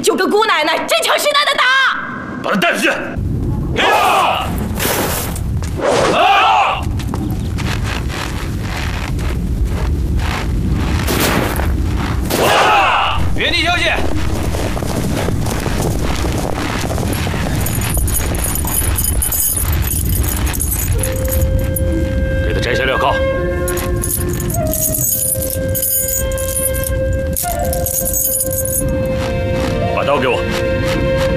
就跟姑奶奶真枪实弹的打！ 把他带出去！ 原地交械。